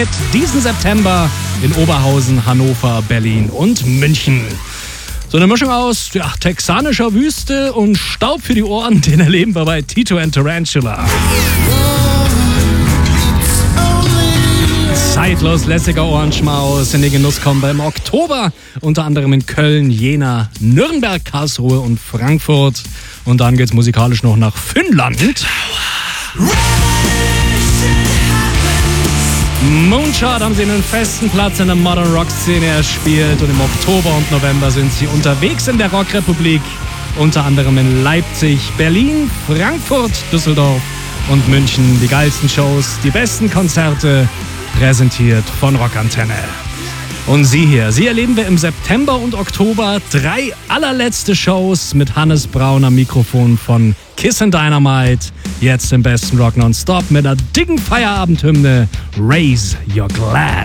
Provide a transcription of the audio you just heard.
It diesen September in Oberhausen, Hannover, Berlin und München. So eine Mischung aus texanischer Wüste und Staub für die Ohren, den erleben wir bei Tito and Tarantula. Zeitlos lässiger Ohrenschmaus in den Genuss kommen wir im Oktober, unter anderem in Köln, Jena, Nürnberg, Karlsruhe und Frankfurt. Und dann geht's musikalisch noch nach Finnland. Moonshot haben sie einen festen Platz in der Modern Rock Szene erspielt und im Oktober und November sind sie unterwegs in der Rockrepublik, unter anderem in Leipzig, Berlin, Frankfurt, Düsseldorf und München. Die geilsten Shows, die besten Konzerte, präsentiert von Rockantenne. Und Sie erleben wir im September und Oktober 3 allerletzte Shows mit Hannes Braun am Mikrofon von Kiss and Dynamite. Jetzt im besten Rock Nonstop mit einer dicken Feierabendhymne Raise Your Glass.